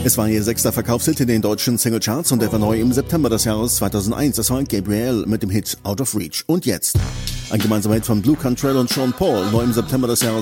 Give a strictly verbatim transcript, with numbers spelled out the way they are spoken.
Es war ihr sechster Verkaufshit in den deutschen Singlecharts und er war neu im September des Jahres zweitausendeins. Das war Gabrielle mit dem Hit Out of Reach. Und jetzt ein gemeinsamer Hit von Blue Cantrell und Sean Paul, neu im September des Jahres